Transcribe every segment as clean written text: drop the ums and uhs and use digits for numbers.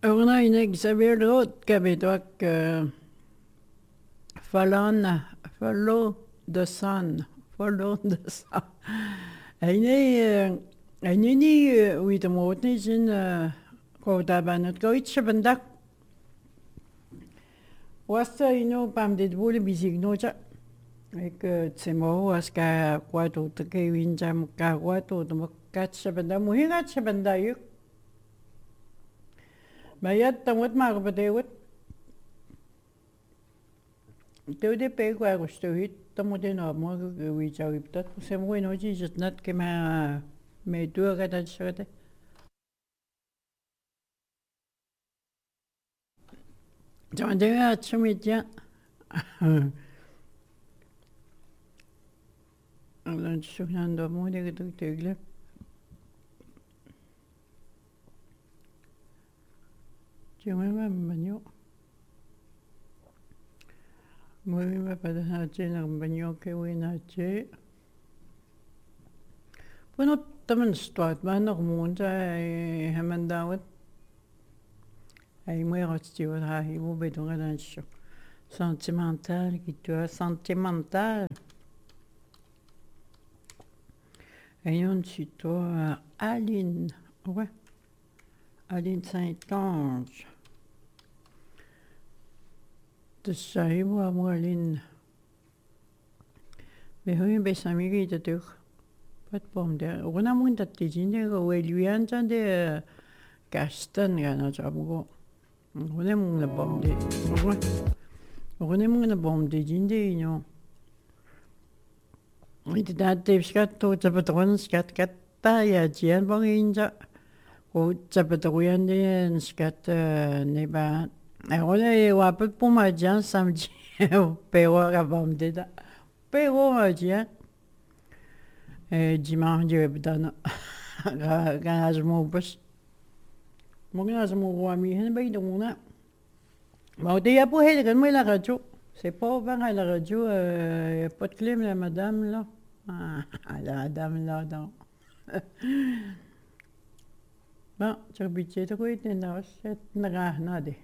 Una inexavirot kavidoak follow the sun, follow the sun. Aini uitamotni sin kodabanut goitchabandak. Wasta ino pamdit buli bisignocha. Ek tsemo waska kwatu take winjam ka kwatu tumakatchabanda muhingatchabanda yuk. Mayat tamut magabadewit. Tewde pegwa gustuhit tamutin mo wichawiptat. Semo ino jijat nat kema me dua kata chagate. Jamandega chumitya. Alan chuhnando mo de tegle. Chumema banyo. Muy pada hache ng banyo ke winache. Bueno, taman start man ako munta ay hamandawat. Ay mo yakatsi wa hahi mo bedong anansyo. Sentimental gitu, sentimental. Ayun sito Aline, ouais. Aline Saint-Ange. Tsahiwa mo Aline. Behoyin besamigi itatuk. Pat bom der. Una mun tatijinde go weluyan de gastan gana jabugo. Una mun la bom de. Una mun la bom de jinde ino. Ite dat skat to tapatron skat katta ya jian bang inja. O tapatron de skat neba. Ahora wapet pumajan samji. Pero agam de da. Pero majian. Dimanche bedana. Ganhas mobus. Mungkin mo wami hen bay dona. Mau dia po hele kan mo la radio. C'est pas bien à la radio, il n'y a pas de clim, la madame, là. Ah, la madame, là, non. Bon, tu as habitué, tu as été là, c'est nade.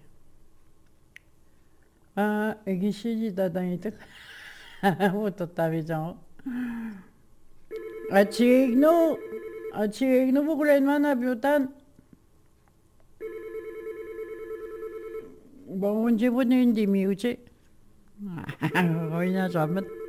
Ah, et qui s'est dit, t'as été. Oh, t'as vu ça. Achigno, vous voulez demander à Biotan? Bon, on dit, vous n'avez pas de musique. Rồi nha, rồi mất